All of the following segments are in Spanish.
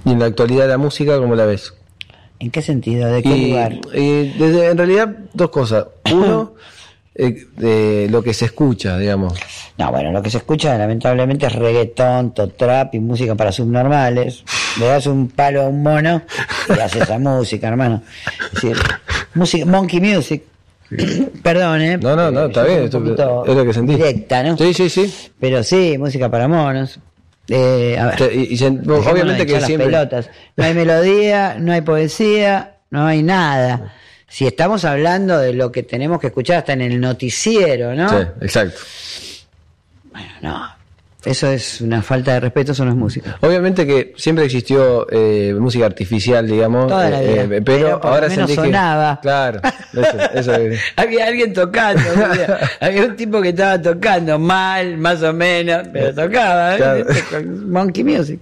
¿Y en la actualidad la música cómo la ves? ¿En qué sentido? ¿De qué lugar? En realidad, dos cosas. Uno, de lo que se escucha, digamos. No, bueno, lo que se escucha lamentablemente es reggaetón, trap y música para subnormales. Le das un palo a un mono y hace esa música, hermano. Es decir, música, monkey music. Perdón, No, está bien, esto es lo que sentí. Directa, ¿no? Sí. Pero sí, música para monos. A ver, obviamente que siempre... pelotas. No hay melodía, no hay poesía, no hay nada. Si estamos hablando de lo que tenemos que escuchar hasta en el noticiero, ¿no? Sí, exacto. Bueno, no. Eso es una falta de respeto, eso no es música. Obviamente que siempre existió música artificial, digamos. Toda la vida. Pero ahora sentí sonaba. Claro, eso es. Había alguien tocando. Había un tipo que estaba tocando mal, más o menos, pero tocaba. Claro. Con monkey music.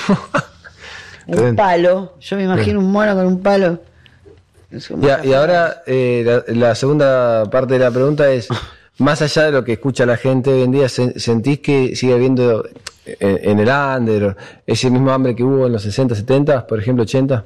Un palo. Yo me imagino un mono con un palo. Y ahora la segunda parte de la pregunta es, más allá de lo que escucha la gente hoy en día, ¿sentís que sigue habiendo en el under ese mismo hambre que hubo en los 60, 70, por ejemplo 80?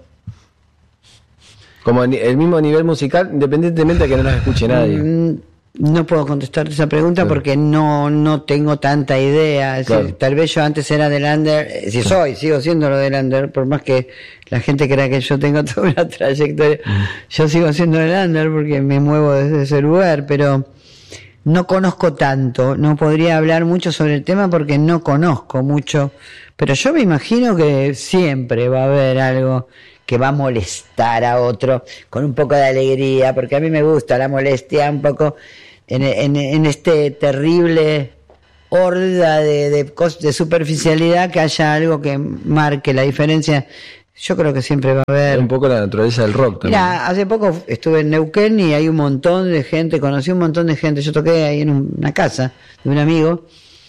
Como el mismo nivel musical, independientemente de que no los escuche nadie. No puedo contestarte esa pregunta porque no tengo tanta idea. Es decir, tal vez yo antes era del under, sigo siendo lo del under, por más que la gente crea que yo tengo toda una trayectoria. Yo sigo siendo del under porque me muevo desde ese lugar, pero no conozco tanto, no podría hablar mucho sobre el tema porque no conozco mucho, pero yo me imagino que siempre va a haber algo que va a molestar a otro con un poco de alegría, porque a mí me gusta la molestia un poco en este terrible horda de superficialidad, que haya algo que marque la diferencia. Yo creo que siempre va a haber. Un poco la naturaleza del rock también. Mira, hace poco estuve en Neuquén y hay un montón de gente, conocí un montón de gente. Yo toqué ahí en una casa de un amigo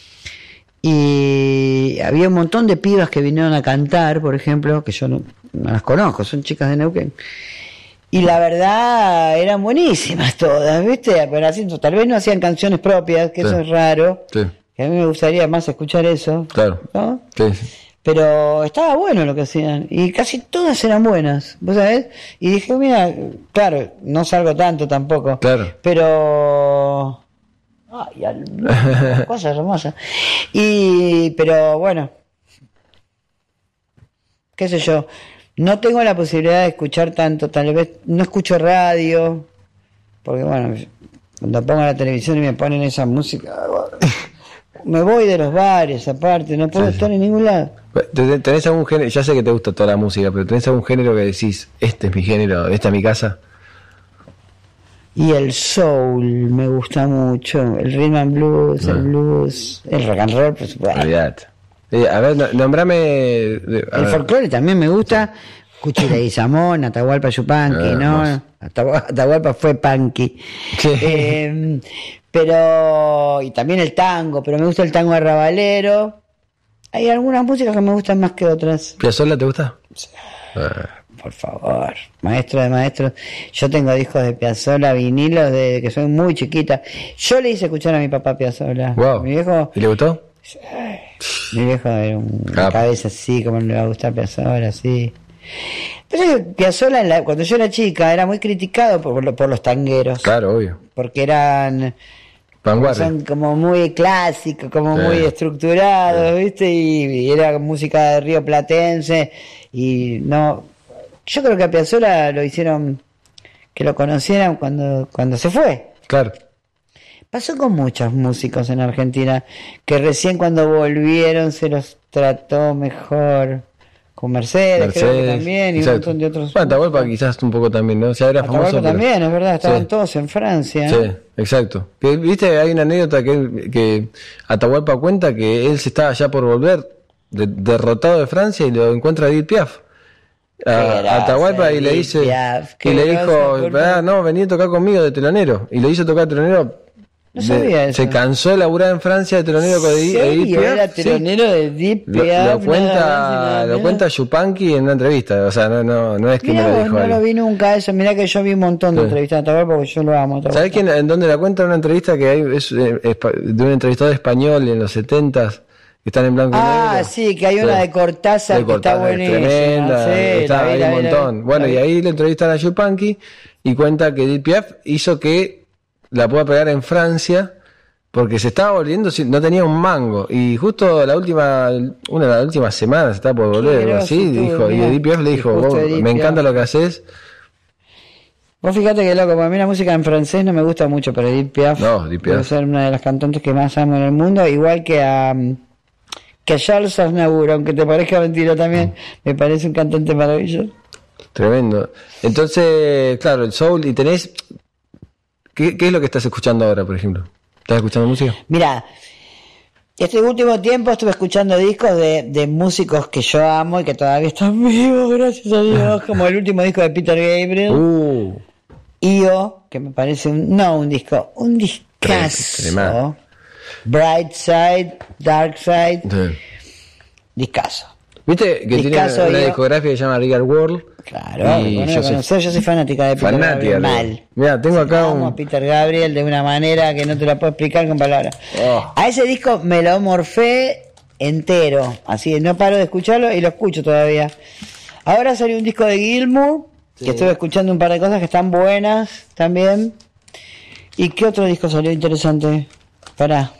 y había un montón de pibas que vinieron a cantar, por ejemplo, que yo no las conozco, son chicas de Neuquén. Y la verdad eran buenísimas todas, ¿viste? Pero así, tal vez no hacían canciones propias, que eso es raro. Sí. Que a mí me gustaría más escuchar eso. Claro. ¿No? Sí. Pero estaba bueno lo que hacían y casi todas eran buenas, ¿vos sabés? Y dije, mira, claro, no salgo tanto tampoco, claro, pero cosas hermosas. Pero bueno, qué sé yo, no tengo la posibilidad de escuchar tanto, tal vez no escucho radio, porque bueno, cuando pongo la televisión y me ponen esa música, me voy de los bares aparte, no puedo estar en ningún lado. ¿Tenés algún género? Ya sé que te gusta toda la música, pero ¿tenés algún género que decís, este es mi género, esta es mi casa? Y el soul me gusta mucho, el rhythm and blues, el blues, el rock and roll, por supuesto. A ver, nombrame... El folclore también me gusta, Cuchi Leguizamón, Atahualpa Yupanqui, ¿no? Atahualpa fue punky. Pero... y también el tango, pero me gusta el tango arrabalero. Hay algunas músicas que me gustan más que otras. ¿Piazzolla te gusta? Sí. Por favor, maestro de maestros. Yo tengo discos de Piazzolla, vinilos desde que soy muy chiquita. Yo le hice escuchar a mi papá Piazzolla. Wow. Mi viejo... ¿Y le gustó? Mi viejo era una cabeza así, como le va a gustar Piazzolla, así. Pero Piazzolla, cuando yo era chica, era muy criticado por los tangueros. Claro, obvio. Porque eran... son como muy clásicos, como muy estructurados, ¿viste? Y era música de Río Platense y no... Yo creo que a Piazzolla lo hicieron que lo conocieran cuando se fue. Claro. Pasó con muchos músicos en Argentina que recién cuando volvieron se los trató mejor. Con Mercedes creo que también, y un montón de otros. Bueno, Atahualpa quizás un poco también, ¿no? O sea, era famoso. Atahualpa también, es verdad, estaban todos en Francia. Sí, exacto. Viste, hay una anécdota que Atahualpa cuenta que él se estaba ya por volver derrotado de Francia y lo encuentra Edith Piaf. A Atahualpa y le dice, y le dijo, no, vení a tocar conmigo de telonero. Y lo hizo tocar telonero. No sabía eso. Se cansó de laburar en Francia de telonero con Edith Piaf. Era telonero de Edith Piaf. Lo cuenta Yupanqui en una entrevista. O sea, no es que me lo dijo. No lo vi nunca eso. Mirá que yo vi un montón de entrevistas de Atahualpa porque yo lo amo. ¿Sabés en dónde la cuenta? Una entrevista que hay es de un entrevistador español en los 70s que están en blanco y negro. Ah, sí, que hay una de Cortázar que está buenísima. Tremenda, sí, está ahí un montón. Bueno, y ahí le entrevistan a Yupanqui y cuenta que Edith Piaf hizo que la pueda pegar en Francia porque se estaba volviendo, no tenía un mango. Y justo una de las últimas semanas se está por volver, algo así, dijo, y Edith Piaf le dijo, me encanta lo que haces. Vos fíjate que loco, para mí la música en francés no me gusta mucho, pero Edith Piaf debe ser una de las cantantes que más amo en el mundo, igual que a Charles Aznavour, aunque te parezca mentira también, me parece un cantante maravilloso. Tremendo. Entonces, claro, el soul, y tenés... ¿Qué es lo que estás escuchando ahora, por ejemplo? ¿Estás escuchando música? Mira, este último tiempo estuve escuchando discos de músicos que yo amo y que todavía están vivos, gracias a Dios, como el último disco de Peter Gabriel. Io, que me parece un discazo. Bright Side, Dark Side, discazo. ¿Viste que discazo tiene una discografía que se llama Real World? Claro, yo soy fanática de Peter Gabriel. Mal. Mira, tengo acá amo a Peter Gabriel de una manera que no te la puedo explicar con palabras. A ese disco me lo morfé entero, así no paro de escucharlo y lo escucho todavía. Ahora salió un disco de Gilmour, que estuve escuchando un par de cosas que están buenas también. ¿Y qué otro disco salió interesante? Pará.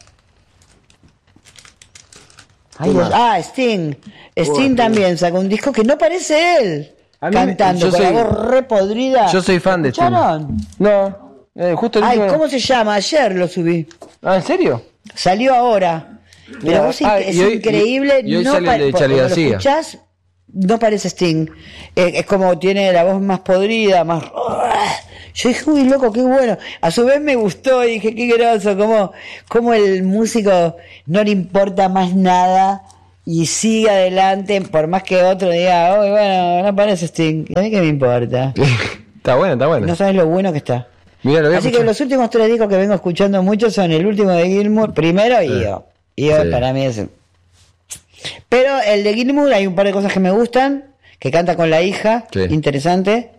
Sting. Sting también sacó un disco que no parece él cantando con la voz repodrida. Yo soy fan de Sting. No, justo el disco. ¿Cómo se llama? Ayer lo subí. ¿En serio? Salió ahora. Pero vos es increíble. Y hoy sale el de Charly García. Lo escuchás, no parece Sting. Es como tiene la voz más podrida, más... Yo dije, uy, loco, qué bueno. A su vez me gustó y dije, qué groso, como el músico no le importa más nada y sigue adelante, por más que otro diga, uy, bueno, no parece Sting. A mí qué me importa. Está bueno. No sabes lo bueno que está. Mirá, así que los últimos 3 discos que vengo escuchando mucho son el último de Gilmour, primero Io. Io para mí es... Pero el de Gilmour hay un par de cosas que me gustan, que canta con la hija, interesante.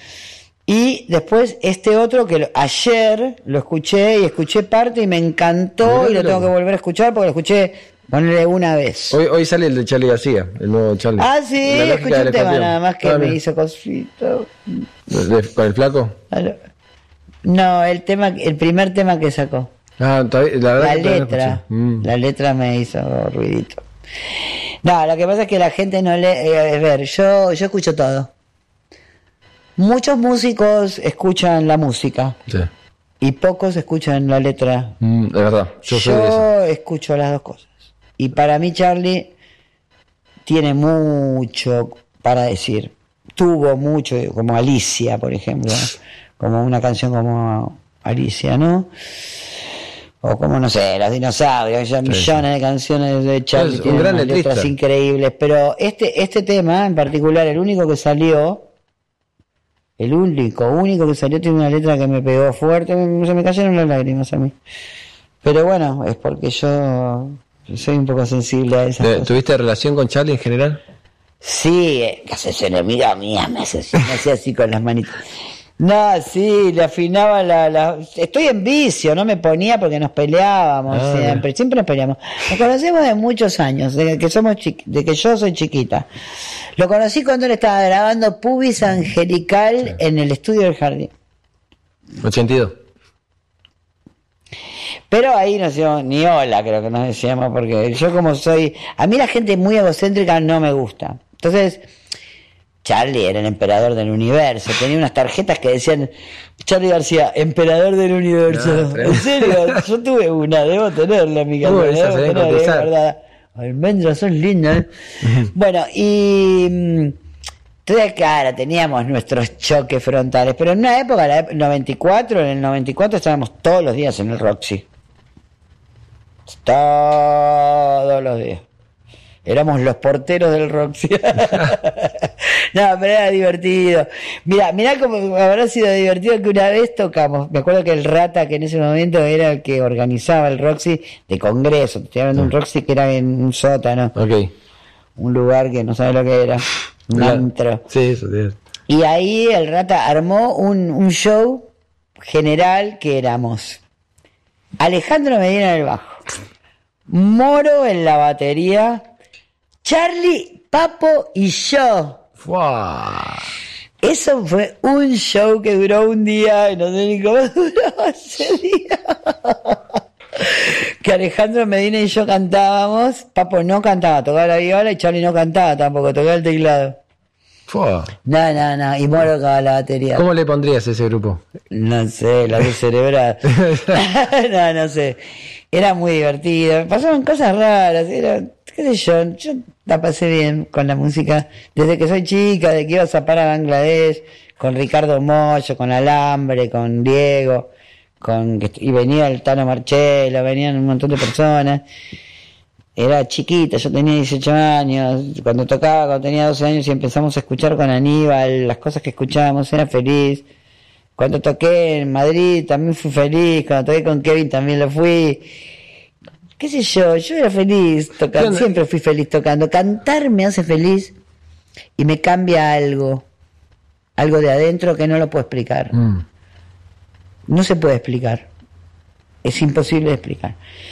Y después este otro que ayer lo escuché y escuché parte y me encantó y lo tengo que volver a escuchar porque lo escuché ponerle una vez. Hoy sale el de Charly García, el nuevo Charly. Ah, sí, escuché un tema nada más que me hizo cosito. ¿Con el flaco? No, el primer tema que sacó. La verdad la letra me hizo ruidito. No, lo que pasa es que la gente no lee. Yo escucho todo. Muchos músicos escuchan la música y pocos escuchan la letra. Es verdad. Yo escucho las dos cosas. Y para mí Charly tiene mucho para decir. Tuvo mucho, como Alicia, por ejemplo. Como una canción como Alicia, ¿no? O como, no sé, Los Dinosaurios. Hay millones de canciones de Charly. Tienen unas letras increíbles. Pero este tema en particular, el único que salió... El único que salió tiene una letra que me pegó fuerte, se me cayeron las lágrimas a mí. Pero bueno, es porque yo soy un poco sensible a esas cosas. ¿Tuviste relación con Charly en general? Sí, casi es enemiga mía, me hacía así con las manitas. No, sí, le afinaba Estoy en vicio, no me ponía porque nos peleábamos siempre nos peleamos. Nos conocemos de muchos años, de que yo soy chiquita. Lo conocí cuando él estaba grabando Pubis Angelical en el estudio del jardín. 82. Pero ahí no decíamos ni hola, creo que nos decíamos, porque yo como soy... A mí la gente muy egocéntrica no me gusta. Entonces, Charly era el emperador del universo. Tenía unas tarjetas que decían Charly García, emperador del universo. En serio, yo tuve una, debo tenerla, mi cara. Es verdad. Almendras son lindas. Bueno, y entonces, claro, teníamos nuestros choques frontales, pero en una época, en el 94 estábamos todos los días en el Roxy. Todos los días. Éramos los porteros del Roxy. No, pero era divertido. Mirá cómo habrá sido divertido que una vez tocamos. Me acuerdo que el Rata, que en ese momento era el que organizaba el Roxy de Congreso. Te estoy hablando de un Roxy que era en un sótano. Un lugar que no sabes lo que era. Un antro. Sí, eso sí. Y ahí el Rata armó un show general que éramos Alejandro Medina en el bajo, Moro en la batería, Charlie, Papo y yo. ¡Fua! Eso fue un show que duró un día, y no sé ni cómo duró ese día. Que Alejandro Medina y yo cantábamos, Papo no cantaba, tocaba la viola, y Charlie no cantaba tampoco, tocaba el teclado. ¡Fua! No, y Moro tocaba la batería. ¿Cómo le pondrías a ese grupo? No sé, la luz cerebral. No sé. Era muy divertido, pasaban cosas raras, era, qué sé yo la pasé bien con la música desde que soy chica, de que iba a zapar a Bangladesh, con Ricardo Mollo, con Alambre, con Diego, y venía el Tano Marcello, venían un montón de personas. Era chiquita, yo tenía 18 años, cuando tenía 12 años y empezamos a escuchar con Aníbal, las cosas que escuchábamos, era feliz. Cuando toqué en Madrid también fui feliz, cuando toqué con Kevin también lo fui. Qué sé yo era feliz tocando, siempre fui feliz tocando. Cantar me hace feliz y me cambia algo de adentro que no lo puedo explicar. No se puede explicar, es imposible de explicar.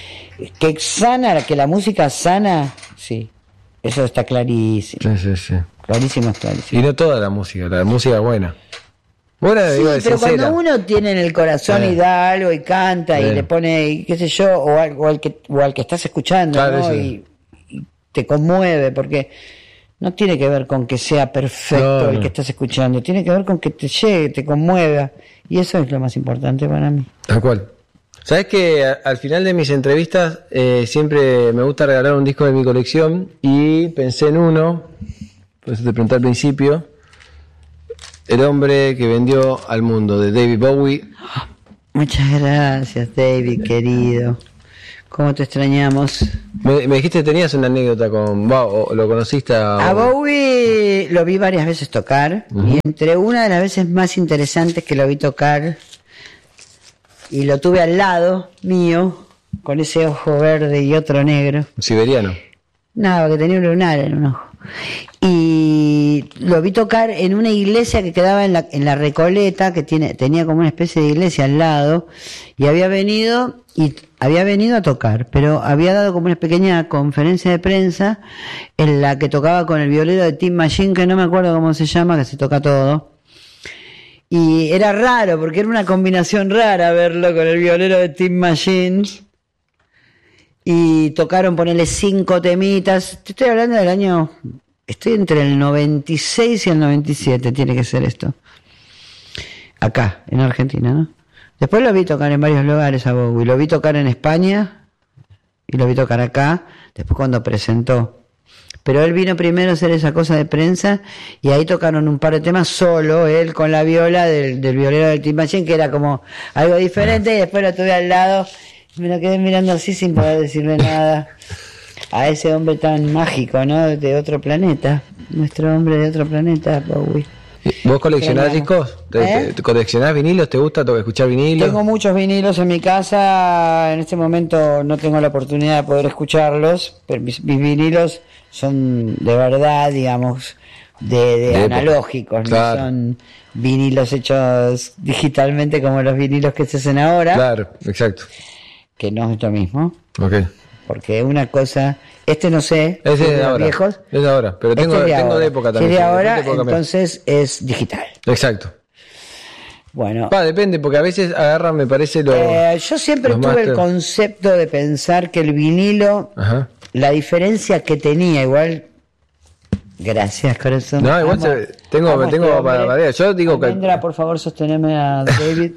Que la música sana, sí, eso está clarísimo. Sí. Clarísimo. Y no toda la música buena. Buena, sí, digo, pero sincera. cuando uno tiene en el corazón y da algo y canta y le pone, qué sé yo, o al que estás escuchando, claro, ¿no? Sí. Y te conmueve, porque no tiene que ver con que sea perfecto el que estás escuchando, tiene que ver con que te llegue, te conmueva, y eso es lo más importante para mí. Tal cual. ¿Sabes que al final de mis entrevistas siempre me gusta regalar un disco de mi colección? Y pensé en uno, por eso te pregunté al principio, El hombre que vendió al mundo, de David Bowie. Muchas gracias, David, querido. ¿Cómo te extrañamos? Me dijiste que tenías una anécdota con Bowie, o lo conociste a Bowie. Lo vi varias veces tocar, y entre una de las veces más interesantes que lo vi tocar, y lo tuve al lado mío, con ese ojo verde y otro negro. ¿Siberiano? No, que tenía un lunar en un ojo. Y lo vi tocar en una iglesia que quedaba en la Recoleta, que tenía como una especie de iglesia al lado, y había venido a tocar, pero había dado como una pequeña conferencia de prensa en la que tocaba con el violero de Tim Machine, que no me acuerdo cómo se llama, que se toca todo. Y era raro, porque era una combinación rara verlo con el violero de Tim Machine. Y tocaron, ponerle 5 temitas. Te estoy hablando del año... Estoy entre el 96 y el 97, tiene que ser esto. Acá, en Argentina, ¿no? Después lo vi tocar en varios lugares a Bowie. Lo vi tocar en España y lo vi tocar acá, después cuando presentó. Pero él vino primero a hacer esa cosa de prensa y ahí tocaron un par de temas solo, él con la viola del violero del Tim Machine, que era como algo diferente, y después lo tuve al lado y me lo quedé mirando así sin poder decirle nada. A ese hombre tan mágico, ¿no? De otro planeta. Nuestro hombre de otro planeta, Bowie. ¿Vos coleccionás discos? ¿Coleccionás vinilos? ¿Te gusta escuchar vinilos? Tengo muchos vinilos en mi casa. En este momento no tengo la oportunidad de poder escucharlos, pero mis vinilos son de verdad, digamos, de analógicos. Claro. No son vinilos hechos digitalmente como los vinilos que se hacen ahora. Claro, exacto. Que no es lo mismo. Okay. Porque una cosa, no sé, es de ahora, viejos, es de ahora, pero tengo de época también. Si es de ahora, entonces es digital. Exacto. Bueno. Depende, porque a veces agarran, me parece, yo siempre tuve el concepto de pensar que el vinilo, la diferencia que tenía, igual... Gracias, corazón. No, igual tengo para... Yo digo que... Almendra, por favor, sosteneme a David.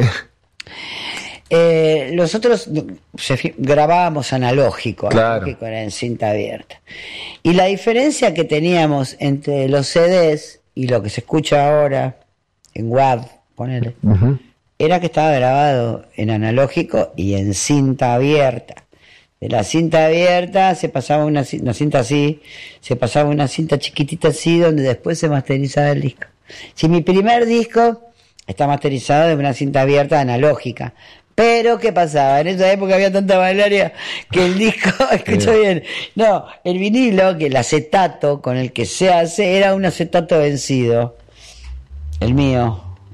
Nosotros grabábamos analógico, claro. Analógico era en cinta abierta. Y la diferencia que teníamos entre los CDs y lo que se escucha ahora en WAV, ponele, era que estaba grabado en analógico y en cinta abierta. De la cinta abierta se pasaba una cinta así, se pasaba una cinta chiquitita así, donde después se masterizaba el disco. Si mi primer disco está masterizado de una cinta abierta analógica. Pero, ¿qué pasaba? En esa época había tanta malaria que el disco, escucha bien, no, el vinilo, que el acetato con el que se hace, era un acetato vencido. El mío,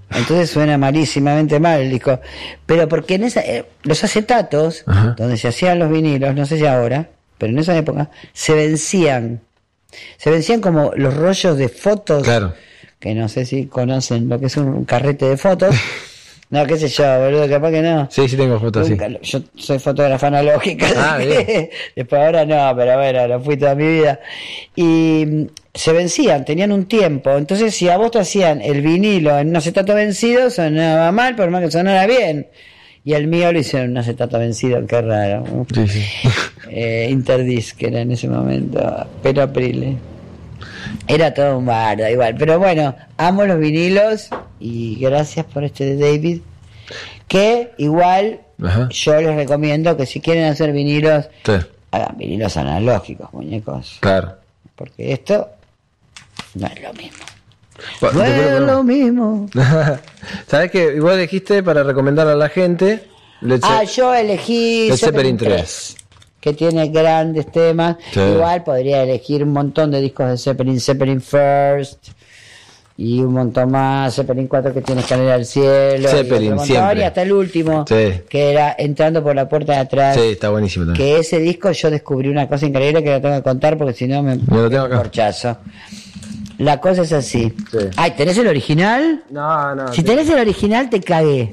Entonces suena malísimamente mal el disco. Pero porque en esa los acetatos, donde se hacían los vinilos, no sé si ahora, pero en esa época, se vencían. Se vencían como los rollos de fotos. Claro. Que no sé si conocen lo que es un carrete de fotos. No, qué sé yo, boludo, capaz que no. Sí, tengo fotos, Nunca, sí. Yo soy fotógrafa analógica. Bien. Después ahora no, pero bueno, lo fui toda mi vida. Y se vencían, tenían un tiempo. Entonces, si a vos te hacían el vinilo en un acetato vencido, sonaba mal, por más que sonara bien. Y el mío lo hicieron en un acetato vencido, qué raro. Sí. Interdisc era en ese momento, pero Aprile. Era todo un bardo igual, pero bueno, amo los vinilos y gracias por este de David, que igual yo les recomiendo que si quieren hacer vinilos, hagan vinilos analógicos, muñecos. Claro. Porque esto no es lo mismo. No es lo mismo. ¿Sabes qué? Igual elegiste para recomendar a la gente. Yo elegí Led Zeppelin 3. Que tiene grandes temas. Sí. Igual podría elegir un montón de discos de Zeppelin, Zeppelin First y un montón más, Zeppelin 4 que tiene Escalera al Cielo, Zeppelin siempre. Y hasta el último, que era Entrando por la puerta de atrás. Sí, está buenísimo también. Que ese disco yo descubrí una cosa increíble que la tengo que contar porque si no me lo tengo corchazo. La cosa es así. Sí. Ay, ¿tenés el original? No. Si tenés el original te cagué.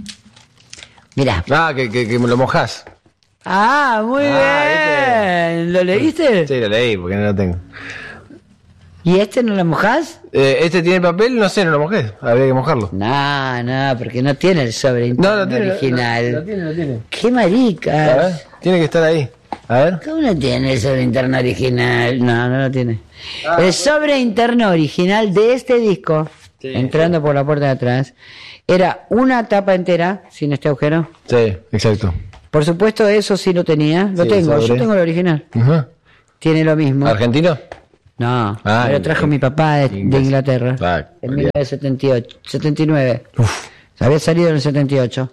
Mirá. Que me lo mojás. Ah, muy bien. ¿Lo leíste? Sí, lo leí porque no lo tengo. ¿Y este no lo mojás? Este tiene papel, no sé, no lo mojé. Habría que mojarlo. No, porque no tiene el sobre original. Lo tiene. Qué marica. A ver, tiene que estar ahí. A ver. ¿Cómo no tiene el sobre interno original? No lo tiene. El sobre interno original de este disco, Entrando por la puerta de atrás, era una tapa entera, sin este agujero. Sí, exacto. Por supuesto, eso sí lo tenía. Lo tengo, yo tengo el original. Tiene lo mismo. ¿Argentino? No, me lo trajo mi papá de Inglaterra. En 1979. Había salido en el 78.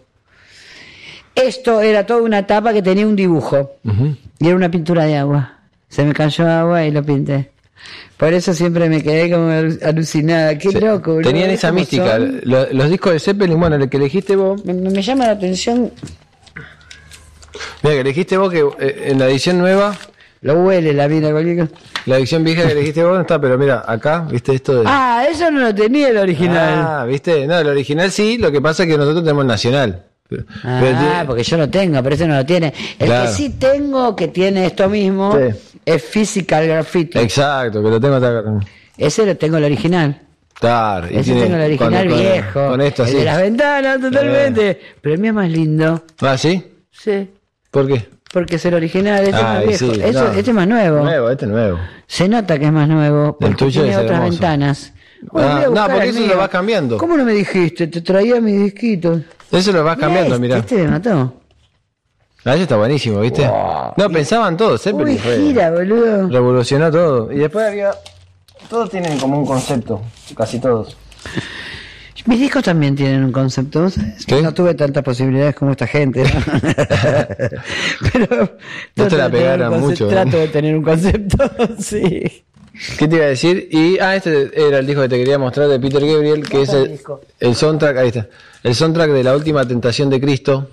Esto era toda una tapa que tenía un dibujo. Y era una pintura de agua. Se me cayó agua y lo pinté. Por eso siempre me quedé como alucinada. Qué loco, boludo. Tenían esa mística. Los discos de Zeppelin, bueno, el que elegiste vos. Me llama la atención. Mira, que elegiste vos que en la edición nueva. Lo huele la vida, cualquier cosa. La edición vieja que elegiste vos no está, pero mira, acá, ¿viste esto de...? Eso no lo tenía el original. ¿viste? No, el original sí, lo que pasa es que nosotros tenemos el nacional. Porque yo lo tengo, pero ese no lo tiene. El que sí tengo, que tiene esto mismo, es Physical Graffiti. Exacto, que lo tengo acá. Ese lo tengo el original. Claro. Ese tengo el original viejo. Con esto así. El de las ventanas, totalmente. Pero el mío es más lindo. ¿Ah, sí? Sí. ¿Por qué? Porque es el original, este es más viejo. Sí, este es más nuevo. Este es nuevo. Se nota que es más nuevo. Porque el tuyo tiene otras hermoso. Ventanas. No, porque eso lo vas cambiando. ¿Cómo no me dijiste? Te traía mis disquitos. Eso lo vas cambiando, mirá. Este me mató. Ese está buenísimo, ¿viste? Wow. No, pensaban todos, Zeppelin. Gira, boludo. Revolucionó todo. Y después había... Todos tienen como un concepto, casi todos. Mis discos también tienen un concepto, ¿sabes? ¿Sí? No tuve tantas posibilidades como esta gente, ¿no? Pero no te la pegaron mucho. Trato de tener un concepto, sí. ¿Qué te iba a decir? Este era el disco que te quería mostrar de Peter Gabriel, que es el soundtrack, ahí está. El soundtrack de La Última Tentación de Cristo.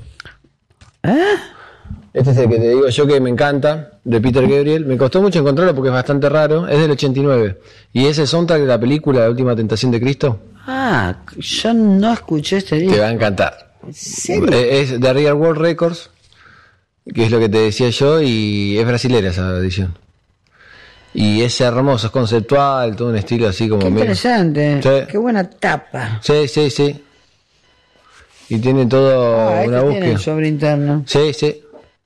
Este es el que te digo yo que me encanta, de Peter Gabriel. Me costó mucho encontrarlo porque es bastante raro. Es del 89. Y es el soundtrack de la película La Última Tentación de Cristo. Yo no escuché este disco. Te va a encantar. ¿En serio? Es de Real World Records, que es lo que te decía yo, y es brasilera esa edición. Y es hermoso, es conceptual, todo un estilo así como... Qué interesante, qué buena tapa. Sí. Y tiene todo una búsqueda. Tiene el sobre interno. Sí.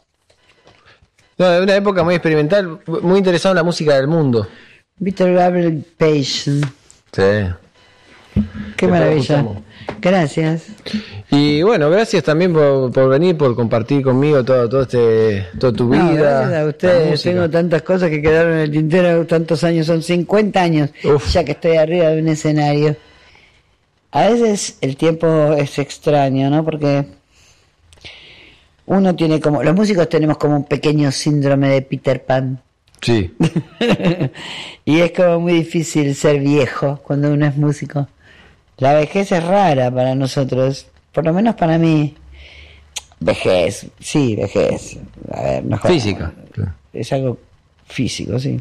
No, es una época muy experimental, muy interesado en la música del mundo. Peter Gabriel Patient. Sí. Qué maravilla. Gracias. Y bueno, gracias también por venir, por compartir conmigo toda tu vida. Gracias a ustedes. Tengo tantas cosas que quedaron en el tintero, tantos años, son 50 años ya que estoy arriba de un escenario. A veces el tiempo es extraño, ¿no? Porque uno tiene como, los músicos tenemos como un pequeño síndrome de Peter Pan. Sí. Y es como muy difícil ser viejo cuando uno es músico. La vejez es rara para nosotros, por lo menos para mí. Vejez, sí, vejez. A ver, no jodas. Física. Es algo físico, sí.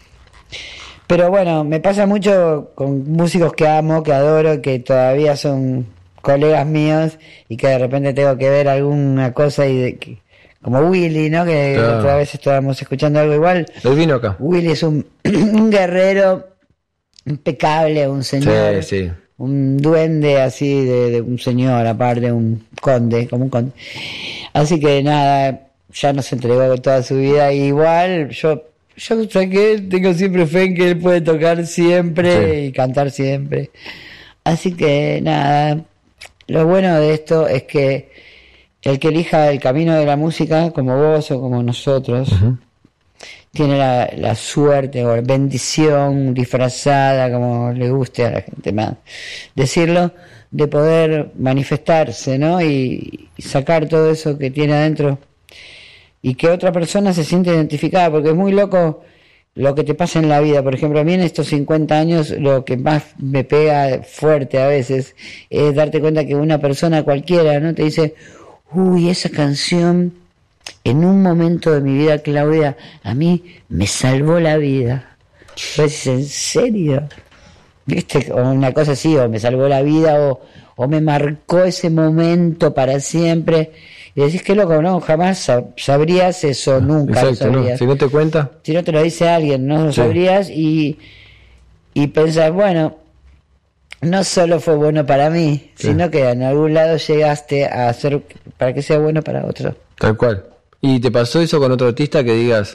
Pero bueno, me pasa mucho con músicos que amo, que adoro, que todavía son colegas míos y que de repente tengo que ver alguna cosa como Willy, ¿no? Que claro. Otra vez estábamos escuchando algo igual. Él vino acá. Willy es un guerrero impecable, un señor, sí. un duende así de un señor, aparte un conde, como un conde. Así que nada, ya nos entregó toda su vida. Y igual yo sé que tengo siempre fe en que él puede tocar siempre y cantar siempre. Así que nada, lo bueno de esto es que el que elija el camino de la música, como vos o como nosotros, tiene la suerte o bendición disfrazada, como le guste a la gente más decirlo, de poder manifestarse, ¿no? Y sacar todo eso que tiene adentro y que otra persona se siente identificada, porque es muy loco lo que te pasa en la vida. Por ejemplo, a mí en estos 50 años lo que más me pega fuerte a veces es darte cuenta que una persona cualquiera, ¿no? Te dice, uy, esa canción en un momento de mi vida, Claudia, a mí me salvó la vida. Vos decís, ¿en serio? ¿Viste? O una cosa así, o me salvó la vida, o me marcó ese momento para siempre. Y decís, qué loco, ¿no? Jamás sabrías eso, nunca. Exacto, lo sabrías. ¿No? Si no te cuenta. Si no te lo dice alguien, no lo sabrías y pensás, bueno, no solo fue bueno para mí, sino que en algún lado llegaste a hacer para que sea bueno para otro. Tal cual. ¿Y te pasó eso con otro artista que digas,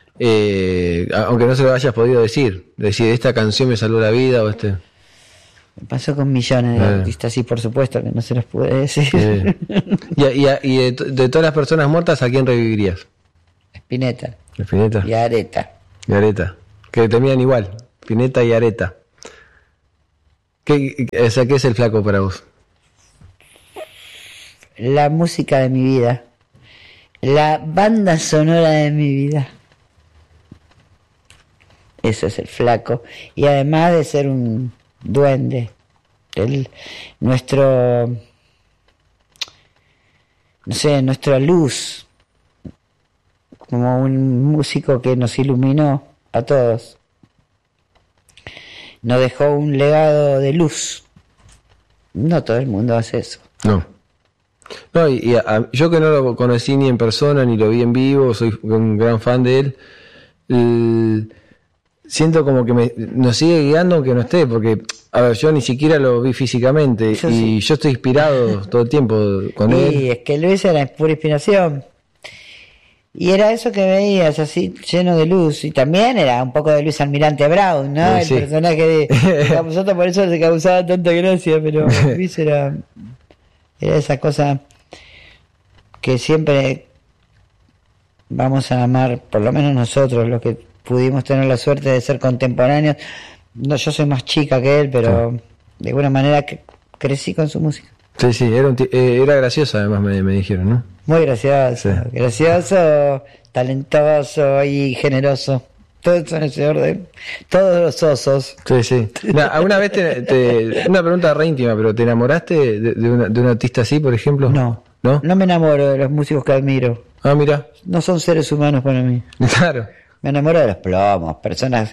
aunque no se lo hayas podido decir, esta canción me salvó la vida o este? Me pasó con millones de artistas, sí, por supuesto que no se los pude decir. Y de todas las personas muertas, ¿a quién revivirías? Spinetta. Spinetta. Y Areta. Que terminan igual, Spinetta y Areta. ¿Qué es el Flaco para vos? La música de mi vida. La banda sonora de mi vida. Eso es el Flaco. Y además de ser un duende, nuestra luz, como un músico que nos iluminó a todos, nos dejó un legado de luz. No todo el mundo hace eso. No, yo que no lo conocí ni en persona ni lo vi en vivo, soy un gran fan de él. Siento como que nos sigue guiando aunque no esté, porque a ver, yo ni siquiera lo vi físicamente yo estoy inspirado todo el tiempo con él. Y es que Luis era pura inspiración y era eso que veías así lleno de luz, y también era un poco de Luis Almirante Brown, ¿no? El personaje de nosotros, por eso se causaba tanta gracia, pero Luis era esa cosa que siempre vamos a amar, por lo menos nosotros, los que pudimos tener la suerte de ser contemporáneos. No, yo soy más chica que él, pero de alguna manera crecí con su música. Sí, era gracioso, además me dijeron, ¿no? Muy gracioso, gracioso, talentoso y generoso. Todo eso en ese orden. Todos los osos. Sí. ¿Alguna vez una pregunta re íntima, pero ¿te enamoraste de un artista así, por ejemplo? No me enamoro de los músicos que admiro. Ah, mira. No son seres humanos para mí. Claro. Me enamoro de los plomos, personas.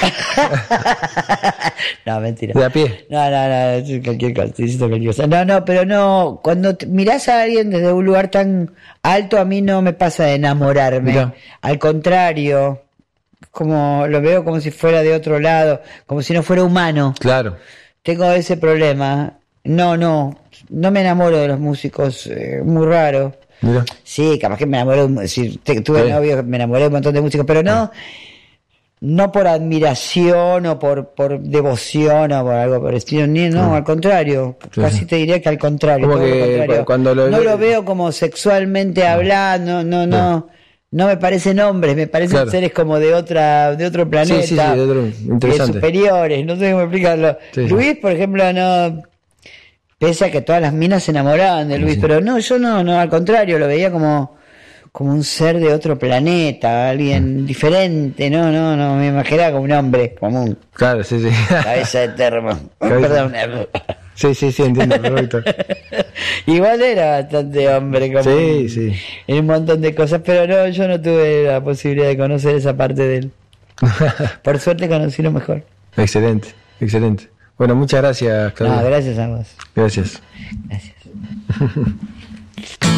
No, mentira. De a pie. No, cualquier cosa. No, pero no. Cuando mirás a alguien desde un lugar tan alto, a mí no me pasa de enamorarme. Mirá. Al contrario, como lo veo como si fuera de otro lado, como si no fuera humano. Claro. Tengo ese problema. No me enamoro de los músicos, muy raro. Mira. Sí, capaz que me enamoré, tuve novio, me enamoré de un montón de músicos, pero no por admiración o por devoción o por algo por el estilo, al contrario, casi te diría que al contrario. Como que cuando lo veo como sexualmente hablando, no me parecen hombres, me parecen seres como de otro planeta, de otro, interesante. Superiores, no sé cómo explicarlo. Luis, por ejemplo, no. Pese a que todas las minas se enamoraban de Luis, pero yo no, al contrario, lo veía como un ser de otro planeta, alguien diferente, no, me imaginaba como un hombre común. Claro, sí. Cabeza de termo. Perdón. Sí, entiendo, perfecto. Igual era bastante hombre como sí. en un montón de cosas, pero no, yo no tuve la posibilidad de conocer esa parte de él. Por suerte conocí lo mejor. Excelente. Bueno, muchas gracias, Claudio. No, gracias a vos. Gracias.